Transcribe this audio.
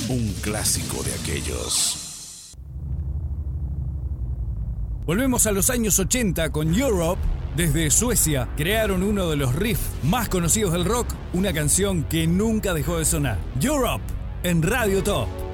Un clásico de aquellos. Volvemos a los años 80 con Europe. Desde Suecia crearon uno de los riffs más conocidos del rock, una canción que nunca dejó de sonar. Europe en Radio Top.